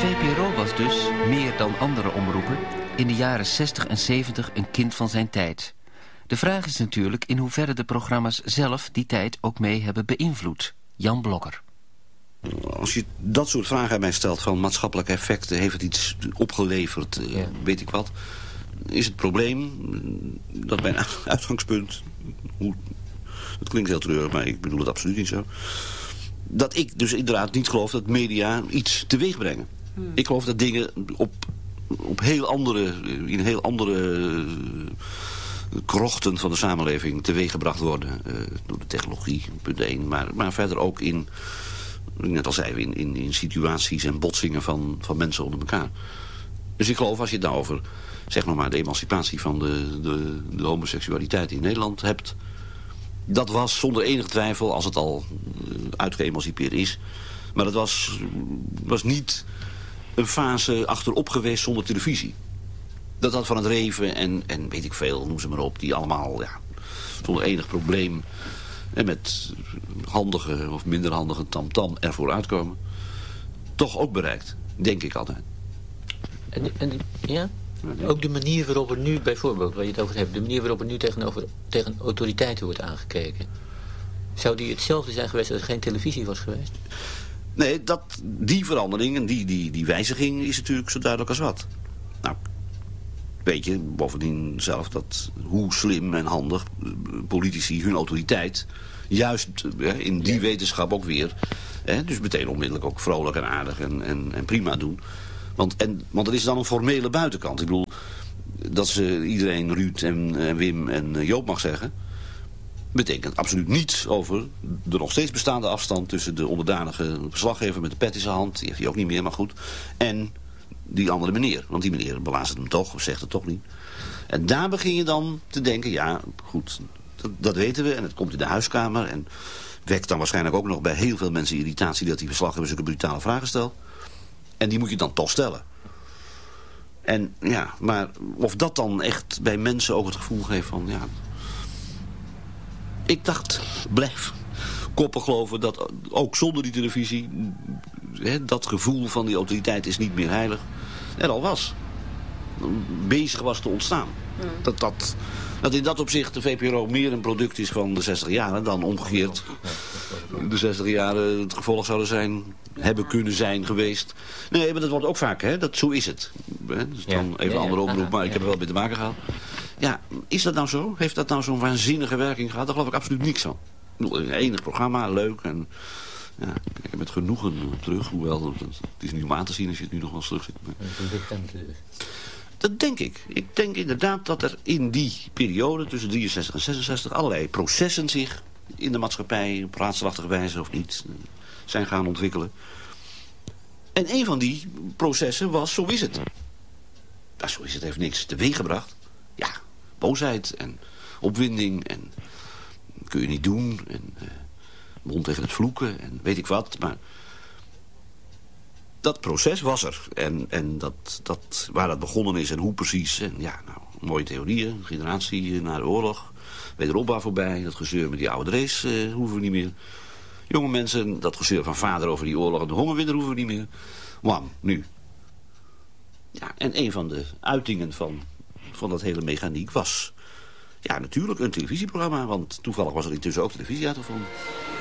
VPRO was dus, meer dan andere omroepen, in de jaren 60 en 70 een kind van zijn tijd. De vraag is natuurlijk in hoeverre de programma's zelf die tijd ook mee hebben beïnvloed. Jan Blokker. Als je dat soort vragen aan mij stelt van maatschappelijke effecten, heeft het iets opgeleverd, weet ik wat, is het probleem dat mijn uitgangspunt, het klinkt heel treurig, maar ik bedoel het absoluut niet zo, dat ik dus inderdaad niet geloof dat media iets teweeg brengen. Ik geloof dat dingen in heel andere krochten van de samenleving teweeggebracht worden door de technologie, punt 1, maar verder ook net al zei, in situaties en botsingen van mensen onder elkaar. Dus ik geloof, als je het nou over, zeg maar de emancipatie van de homoseksualiteit in Nederland hebt, dat was zonder enige twijfel, als het al uitgeëmancipeerd is, maar dat was niet een fase achterop geweest zonder televisie. Dat had van het Reven en weet ik veel, noem ze maar op, die allemaal zonder enig probleem en met handige of minder handige tamtam ervoor uitkomen, toch ook bereikt, denk ik altijd. Ja? Ook de manier waarop er nu, bijvoorbeeld, waar je het over hebt, de manier waarop er nu tegen autoriteiten wordt aangekeken. Zou die hetzelfde zijn geweest als er geen televisie was geweest? Nee, die verandering en die wijziging is natuurlijk zo duidelijk als wat. Nou, weet je bovendien zelf dat hoe slim en handig politici hun autoriteit juist in die wetenschap ook weer, dus meteen onmiddellijk ook vrolijk en aardig en prima doen. Want het is dan een formele buitenkant. Ik bedoel, dat ze iedereen Ruud en Wim en Joop mag zeggen, betekent absoluut niets over de nog steeds bestaande afstand tussen de onderdanige verslaggever met de pet in zijn hand, die heeft hij ook niet meer, maar goed, en die andere meneer. Want die meneer belazert hem toch, of zegt het toch niet. En daar begin je dan te denken, ja, goed, dat weten we en het komt in de huiskamer en wekt dan waarschijnlijk ook nog bij heel veel mensen irritatie dat die verslaggever zulke brutale vragen stelt. En die moet je dan toch stellen. En ja, maar of dat dan echt bij mensen ook het gevoel geeft van, ja, ik dacht, blijf koppen geloven dat ook zonder die televisie dat gevoel van die autoriteit is niet meer heilig er al was. Bezig was te ontstaan. Dat in dat opzicht de VPRO meer een product is van de 60 jaren dan omgekeerd de 60 jaren het gevolg zouden hebben kunnen zijn geweest. Nee, maar dat wordt ook vaak, zo is het. Dus dan even een andere oproep, maar ik heb er wel mee te maken gehad. Ja, is dat nou zo? Heeft dat nou zo'n waanzinnige werking gehad? Daar geloof ik absoluut niks van. Een enig programma, leuk en ja, ik heb met genoegen terug, hoewel het is niet om aan te zien als je het nu nog wel eens terug zit. Dat denk ik. Ik denk inderdaad dat er in die periode tussen 63 en 66 allerlei processen zich in de maatschappij op raadselachtige wijze of niet zijn gaan ontwikkelen. En een van die processen was, zo is het. Nou, zo is het, heeft niks teweeggebracht. Ja, boosheid en opwinding en kun je niet doen en mond tegen het vloeken en weet ik wat, maar dat proces was er. En dat waar dat begonnen is en hoe precies. En ja, nou, mooie theorieën. Generatie na de oorlog. Wederopbouw voorbij. Dat gezeur met die oude race hoeven we niet meer. Jonge mensen, dat gezeur van vader over die oorlog en de hongerwinter hoeven we niet meer. Wam, nu. Ja, en een van de uitingen van dat hele mechaniek was, ja, natuurlijk een televisieprogramma. Want toevallig was er intussen ook televisie uitgevonden.